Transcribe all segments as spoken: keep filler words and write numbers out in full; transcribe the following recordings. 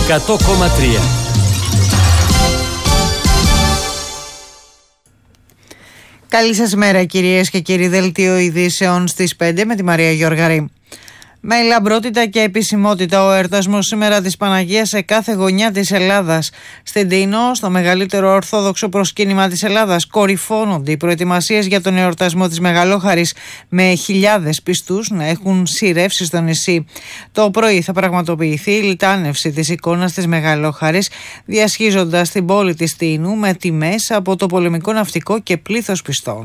εκατό κόμμα τρία. Καλή σας μέρα κυρίες και κύριοι, δελτίο ειδήσεων στις πέντε με τη Μαρία Γιώργαρη. Με λαμπρότητα και επισημότητα ο εορτασμός σήμερα της Παναγίας σε κάθε γωνιά της Ελλάδας. Στην Τίνο, στο μεγαλύτερο ορθόδοξο προσκύνημα της Ελλάδας, κορυφώνονται οι προετοιμασίες για τον εορτασμό της Μεγαλόχαρης, με χιλιάδες πιστούς να έχουν σειρεύσει στο νησί. Το πρωί θα πραγματοποιηθεί η λιτάνευση της εικόνας της Μεγαλόχαρης, διασχίζοντας την πόλη της Τίνου με τιμές από το πολεμικό ναυτικό και πλήθος πιστών.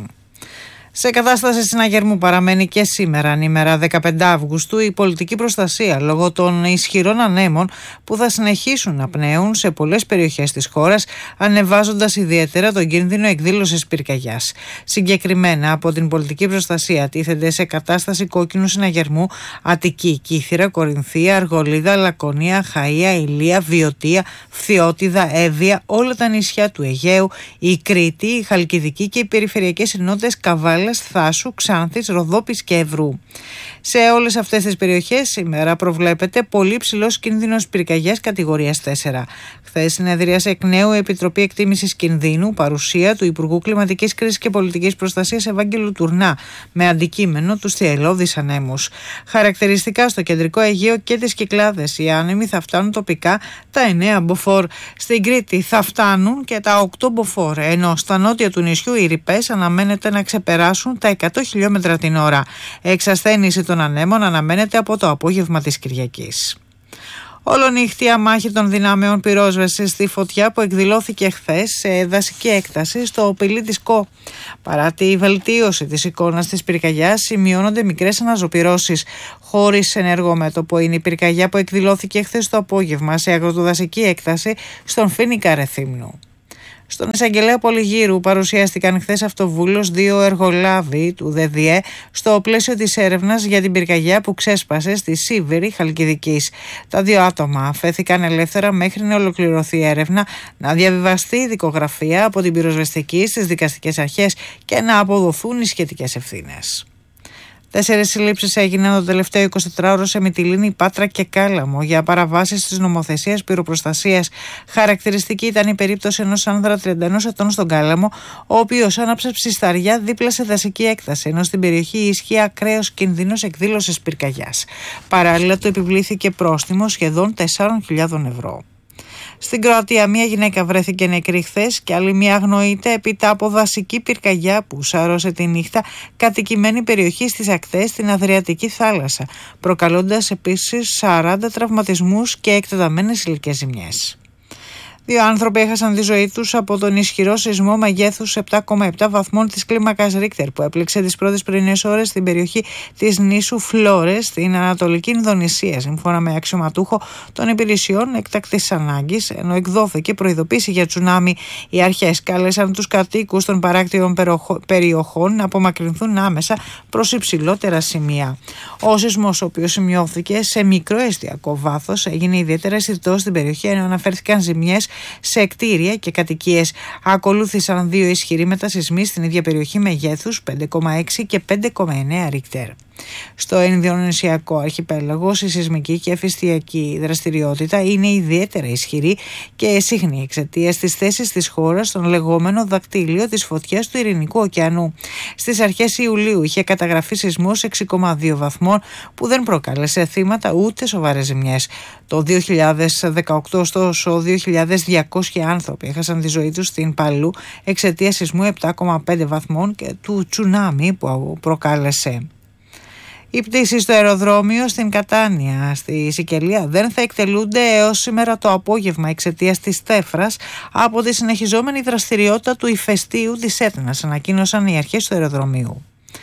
Σε κατάσταση συναγερμού παραμένει και σήμερα, ανήμερα δεκαπέντε Αυγούστου, η πολιτική προστασία λόγω των ισχυρών ανέμων που θα συνεχίσουν να πνέουν σε πολλές περιοχές της χώρας, ανεβάζοντας ιδιαίτερα τον κίνδυνο εκδήλωσης πυρκαγιάς. Συγκεκριμένα, από την πολιτική προστασία τίθενται σε κατάσταση κόκκινου συναγερμού Αττική, Κύθυρα, Κορινθία, Αργολίδα, Λακωνία, Χαΐα, Ηλία, Βιωτία, Φθιώτιδα, Εύβοια, όλα τα νησιά του Αιγαίου, η Κρήτη, η Χαλκιδική και οι περιφερειακές ενότητες Καβάλα, Θάσου, Ξάνθης, Ροδόπης και Ευρού. Σε όλες αυτές τις περιοχές σήμερα προβλέπεται πολύ ψηλός κίνδυνος πυρκαγιάς κατηγορίας τέσσερα. Χθες συνεδρίασε εκ νέου η Επιτροπή Εκτίμησης Κινδύνου, παρουσία του Υπουργού Κλιματικής Κρίσης και Πολιτικής Προστασίας Ευάγγελου Τουρνά, με αντικείμενο τους θυελλώδεις ανέμους. Χαρακτηριστικά στο κεντρικό Αιγαίο και τις Κυκλάδες, οι άνεμοι θα φτάνουν τοπικά τα εννέα μποφόρ. Στην Κρήτη θα φτάνουν και τα οκτώ μποφόρ, ενώ στα νότια του νησιού οι ρηπές αναμένεται να ξεπεράσουν τα εκατό χιλιόμετρα την ώρα. Εξασθένηση των ανέμων αναμένεται από το απόγευμα της Κυριακής. Ολονύχτια μάχη των δυνάμεων πυρόσβεσης στη φωτιά που εκδηλώθηκε χθες σε δασική έκταση στο Πηλί της Κο. Παρά τη βελτίωση της εικόνας της πυρκαγιάς, σημειώνονται μικρές αναζωπυρώσεις. Χωρίς ενεργό μέτωπο είναι η πυρκαγιά που εκδηλώθηκε χθες το απόγευμα σε αγροτοδασική έκταση στον Φοίνικα Ρεθύμνου. Στον εισαγγελέα Πολυγύρου παρουσιάστηκαν χθες αυτοβούλως δύο εργολάβοι του ΔΔΕ στο πλαίσιο της έρευνας για την πυρκαγιά που ξέσπασε στη Σίβηρη Χαλκιδικής. Τα δύο άτομα αφέθηκαν ελεύθερα μέχρι να ολοκληρωθεί η έρευνα, να διαβιβαστεί η δικογραφία από την πυροσβεστική στις δικαστικές αρχές και να αποδοθούν οι σχετικές ευθύνες. Τέσσερις συλλήψεις έγιναν το τελευταίο εικοσιτετράωρο σε Μυτιλήνη, Πάτρα και Κάλαμο για παραβάσεις της νομοθεσίας πυροπροστασίας. Χαρακτηριστική ήταν η περίπτωση ενός άνδρα τριάντα ένα ετών στον Κάλαμο, ο οποίος άναψε ψισταριά δίπλα σε δασική έκταση, ενώ στην περιοχή ισχύει ακραίος κίνδυνος εκδήλωσης πυρκαγιάς. Παράλληλα, του επιβλήθηκε πρόστιμο σχεδόν τεσσάρων χιλιάδων ευρώ. Στην Κροατία, μία γυναίκα βρέθηκε νεκρή χθες και άλλη μία αγνοείται έπειτα από δασική πυρκαγιά που σάρωσε τη νύχτα κατοικημένη περιοχή στις ακτές στην Αδριατική θάλασσα, προκαλώντας επίσης σαράντα τραυματισμούς και εκτεταμένες υλικές ζημιές. Δύο άνθρωποι έχασαν τη ζωή τους από τον ισχυρό σεισμό μεγέθους επτά κόμμα επτά βαθμών της κλίμακας Ρίχτερ που έπληξε τις πρώτες πρωινές ώρες στην περιοχή της νήσου Φλόρες στην Ανατολική Ινδονησία, σύμφωνα με αξιωματούχο των υπηρεσιών έκτακτης ανάγκης, ενώ εκδόθηκε προειδοποίηση για τσουνάμι. Οι αρχές κάλεσαν τους κατοίκους των παράκτιων περιοχών να απομακρυνθούν άμεσα προς υψηλότερα σημεία. Ο σεισμός, ο οποίος σημειώθηκε σε μικρό εστιακό βάθος, έγινε ιδιαίτερα αισθητός στην περιοχή, ενώ αναφέρθηκαν ζημιές σε κτίρια και κατοικίες. Ακολούθησαν δύο ισχυροί μετασεισμοί στην ίδια περιοχή μεγέθους πέντε κόμμα έξι και πέντε κόμμα εννέα Ρίχτερ. Στο Ινδονησιακό αρχιπέλαγο, η σεισμική και φυστιακή δραστηριότητα είναι ιδιαίτερα ισχυρή και συχνή εξαιτίας της θέσης της χώρας στον λεγόμενο δακτύλιο της φωτιάς του Ειρηνικού ωκεανού. Στις αρχές Ιουλίου είχε καταγραφεί σεισμός έξι κόμμα δύο βαθμών που δεν προκάλεσε θύματα ούτε σοβαρές ζημιές. Το δύο χιλιάδες δεκαοκτώ, ωστόσο, δύο χιλιάδες διακόσιοι άνθρωποι έχασαν τη ζωή τους στην Παλού εξαιτίας σεισμού επτά κόμμα πέντε βαθμών και του τσουνάμι που προκάλεσε. Οι πτήσεις στο αεροδρόμιο στην Κατάνια, στη Σικελία, δεν θα εκτελούνται έως σήμερα το απόγευμα εξαιτίας της τέφρας από τη συνεχιζόμενη δραστηριότητα του ηφαιστείου της Έτνας, ανακοίνωσαν οι αρχές του αεροδρομίου.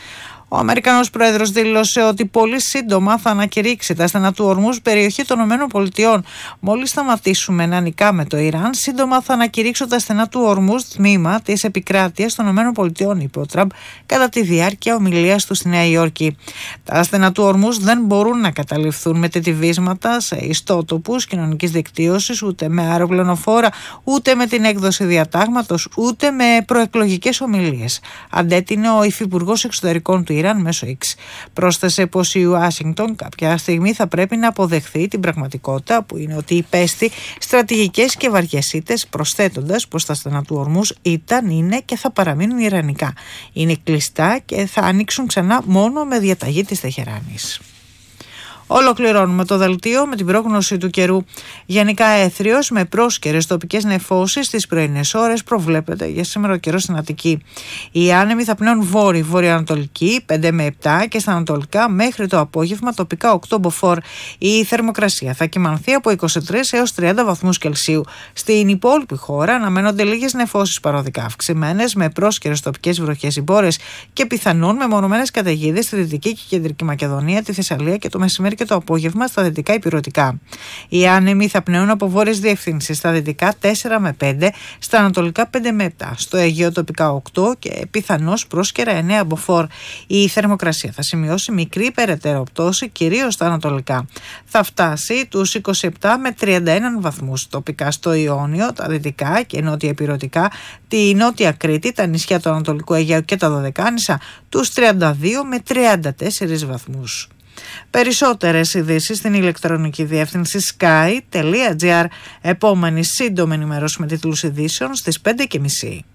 Ο Αμερικανός Πρόεδρος δήλωσε ότι πολύ σύντομα θα ανακηρύξει τα στενά του Ορμούζ περιοχή των ΗΠΑ. Μόλις σταματήσουμε να νικάμε το Ιράν, σύντομα θα ανακηρύξω τα στενά του Ορμούζ τμήμα της επικράτειας των ΗΠΑ, είπε ο Τραμπ κατά τη διάρκεια ομιλίας του στη Νέα Υόρκη. Τα στενά του Ορμούζ δεν μπορούν να καταληφθούν με τετιβίσματα σε ιστότοπους κοινωνικής δικτύωσης, ούτε με αεροπλανοφόρα, ούτε με την έκδοση διατάγματος, ούτε με προεκλογικές ομιλίες. Αντέτεινε ο υφυπουργός εξωτερικών του Ιράν, Ιράν μέσω X. Πρόσθεσε πως η Ουάσιγκτον κάποια στιγμή θα πρέπει να αποδεχθεί την πραγματικότητα που είναι ότι υπέστη στρατηγικές και βαριές ήττες, προσθέτοντας πως τα στενά του Ορμούζ ήταν, είναι και θα παραμείνουν ιρανικά. Είναι κλειστά και θα ανοίξουν ξανά μόνο με διαταγή της Τεχεράνης. Ολοκληρώνουμε το δελτίο με την πρόγνωση του καιρού. Γενικά έθριος με πρόσκαιρες τοπικές νεφώσεις στις πρωινές ώρες προβλέπεται για σήμερα ο καιρός στην Αττική. Οι άνεμοι θα πνέουν βόρειο, βορειοανατολική πέντε με επτά και στα ανατολικά μέχρι το απόγευμα τοπικά οκτώ μποφόρ. Η θερμοκρασία θα κυμανθεί από είκοσι τρεις έως τριάντα βαθμούς Κελσίου. Στην υπόλοιπη χώρα αναμένονται λίγες νεφώσεις παροδικά αυξημένες με πρόσκαιρες τοπικές βροχές συμπόρες και πιθανόν μεμονωμένες καταιγίδες στη Δυτική και Κεντρική Μακεδονία, τη Θεσσαλία και το μεσημέρι και το απόγευμα στα δυτικά ηπειρωτικά. Οι άνεμοι θα πνέουν από βόρειες διευθύνσεις, στα δυτικά τέσσερα με πέντε, στα ανατολικά πέντε με επτά, στο Αιγαίο τοπικά οκτώ και πιθανώς πρόσκαιρα εννέα μποφόρ. Η θερμοκρασία θα σημειώσει μικρή περαιτέρω πτώση, κυρίως στα ανατολικά. Θα φτάσει τους είκοσι επτά με τριάντα ένα βαθμούς, τοπικά στο Ιόνιο, τα δυτικά και νότια ηπειρωτικά, τη νότια Κρήτη, τα νησιά του Ανατολικού Αιγαίου και τα Δωδεκάνησα, τους τριάντα δύο με τριάντα τέσσερις βαθμούς. Περισσότερες ειδήσεις στην ηλεκτρονική διεύθυνση sky τελεία gr. Επόμενη σύντομη ενημέρωση με τίτλους ειδήσεων στις πέντε και μισή.